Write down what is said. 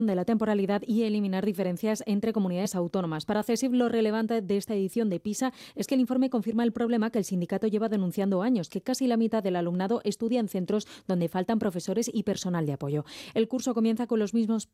de la temporalidad y eliminar diferencias entre comunidades autónomas. Para CSIF, lo relevante de esta edición de PISA es que el informe confirma el problema que el sindicato lleva denunciando años, que casi la mitad del alumnado estudia en centros donde faltan profesores y personal de apoyo. El curso comienza con los mismos